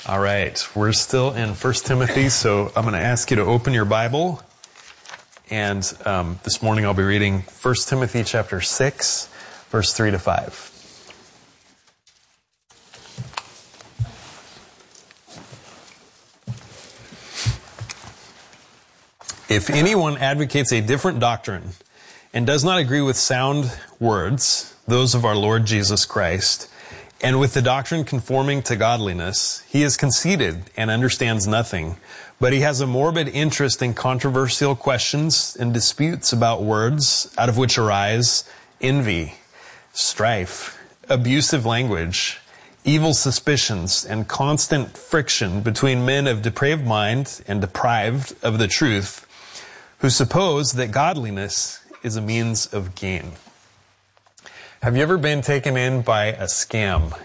All right, we're still in 1 Timothy, so I'm going to ask you to open your Bible. And this morning I'll be reading 1 Timothy chapter 6, verse 3 to 5. If anyone advocates a different doctrine and does not agree with sound words, those of our Lord Jesus Christ, and with the doctrine conforming to godliness, he is conceited and understands nothing, but he has a morbid interest in controversial questions and disputes about words, out of which arise envy, strife, abusive language, evil suspicions, and constant friction between men of depraved mind and deprived of the truth, who suppose that godliness is a means of gain. Have you ever been taken in by a scam?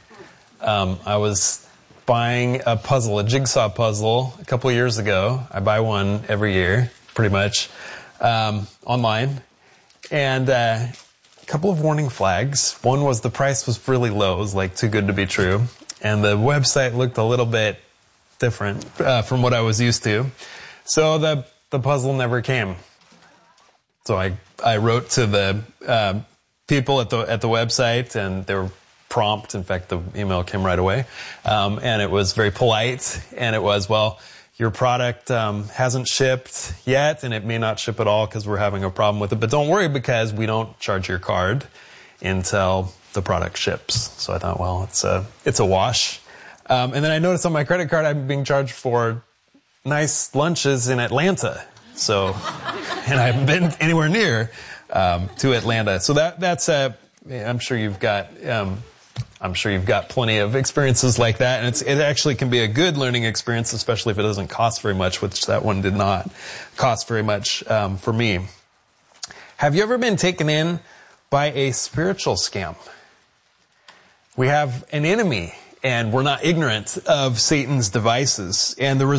I was buying a puzzle, a jigsaw puzzle, a couple years ago. I buy one every year, pretty much, online. And a couple of warning flags. One was the price was really low. It was like too good to be true. And the website looked a little bit different from what I was used to. So the puzzle never came. So I wrote to the people at the website, and they were prompt. In fact, the email came right away, and it was very polite. And it was, well, your product hasn't shipped yet, and it may not ship at all because we're having a problem with it. But don't worry, because we don't charge your card until the product ships. So I thought, well, it's a wash. And then I noticed on my credit card I'm being charged for nice lunches in Atlanta. So, and I haven't been anywhere near to Atlanta. So that's I'm sure you've got plenty of experiences like that, and it actually can be a good learning experience, especially if it doesn't cost very much, which that one did not cost very much for me. Have you ever been taken in by a spiritual scam? We have an enemy, and we're not ignorant of Satan's devices, and the